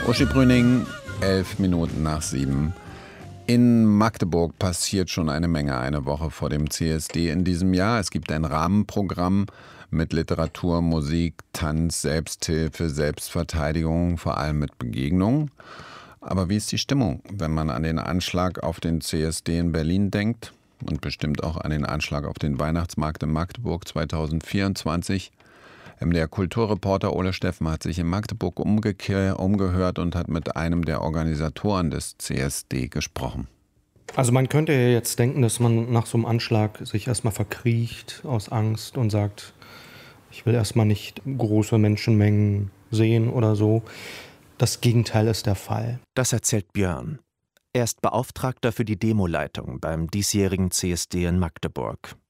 Uschi Brüning, 7:11. In Magdeburg passiert schon eine Menge eine Woche vor dem CSD in diesem Jahr. Es gibt ein Rahmenprogramm mit Literatur, Musik, Tanz, Selbsthilfe, Selbstverteidigung, vor allem mit Begegnungen. Aber wie ist die Stimmung, wenn man an den Anschlag auf den CSD in Berlin denkt und bestimmt auch an den Anschlag auf den Weihnachtsmarkt in Magdeburg 2024? Der Kulturreporter Ole Steffen hat sich in Magdeburg umgehört und hat mit einem der Organisatoren des CSD gesprochen. Also man könnte ja jetzt denken, dass man nach so einem Anschlag sich erstmal verkriecht aus Angst und sagt, ich will erstmal nicht große Menschenmengen sehen oder so. Das Gegenteil ist der Fall. Das erzählt Björn. Er ist Beauftragter für die Demoleitung beim diesjährigen CSD in Magdeburg.